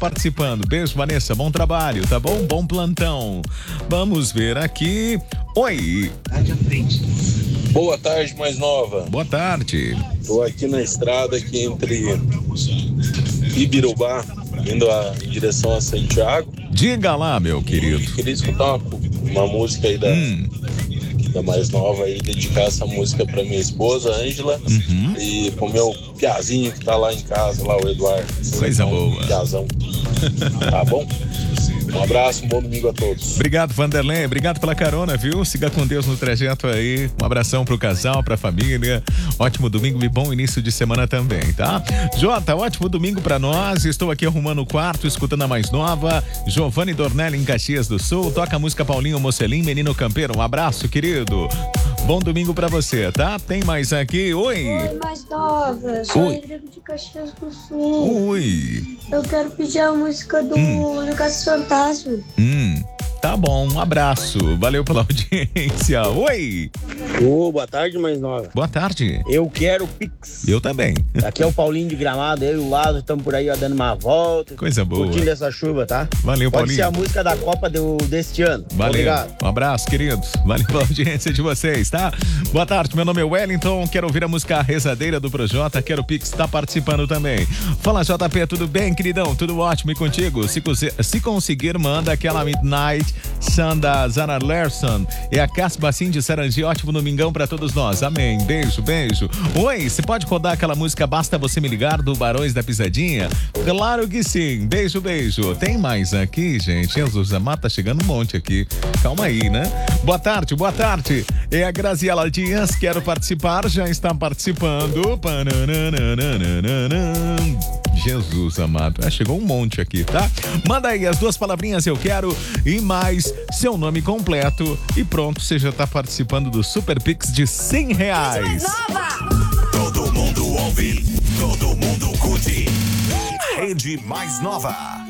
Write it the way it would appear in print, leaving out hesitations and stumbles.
participando. Beijo, Vanessa, bom trabalho, tá bom? Bom plantão. Vamos ver aqui. Oi. Boa tarde, mais nova. Boa tarde. Tô aqui na estrada aqui entre Ibirubá, indo em direção a Santiago. Diga lá, meu querido. Queria escutar uma música aí da mais nova aí, dedicar essa música pra minha esposa, Ângela, e pro meu piazinho que tá lá em casa, lá o Eduardo. Coisa boa. Piazão. Tá bom? Um abraço, um bom domingo a todos. Obrigado, Vanderlei. Obrigado pela carona, viu? Siga com Deus no trajeto aí. Um abração pro casal, pra família. Ótimo domingo e bom início de semana também, tá? Jota, ótimo domingo pra nós. Estou aqui arrumando o quarto, escutando a mais nova. Giovanni Dornelli em Caxias do Sul. Toca a música Paulinho Mocelim, Menino Campeiro. Um abraço, querido. Bom domingo pra você, tá? Tem mais aqui. Oi. Oi, mais nova. Sou Rodrigo de Caxias do Sul. Oi. Eu quero pedir a música do Lucas Fantasma. Tá bom, um abraço. Valeu pela audiência. Oi. Boa tarde, mais nova. Boa tarde. Eu quero Pix. Eu também. Aqui é o Paulinho de Gramado, eu e o Lázaro estamos por aí ó, dando uma volta. Coisa boa. Curtindo essa chuva, tá? Valeu, Pode Paulinho. ser a música da Copa deste ano. Valeu. Obrigado. Um abraço, queridos. Valeu pela audiência de vocês, tá? Boa tarde, meu nome é Wellington. Quero ouvir a música Rezadeira do Projota. Quero Pix, tá participando também. Fala, JP, tudo bem, queridão? Tudo ótimo e contigo? Se conseguir, manda aquela Midnight Sun da Zara Larson e a Caspa assim de Sarangi. Ótimo domingão pra todos nós. Amém. Beijo, beijo. Oi, você pode rodar aquela música Basta Você Me Ligar do Barões da Pisadinha? Claro que sim. Beijo, beijo. Tem mais aqui, gente? Jesus amado, tá chegando um monte aqui. Calma aí, né? Boa tarde, boa tarde. É a Graziela Dias, quero participar, já está participando. Jesus amado. Chegou um monte aqui, tá? Manda aí as duas palavrinhas eu quero e mais seu nome completo e pronto, você já tá participando do Super Pix de R$100. Todo mundo ouve, todo mundo curte. Rede Mais Nova.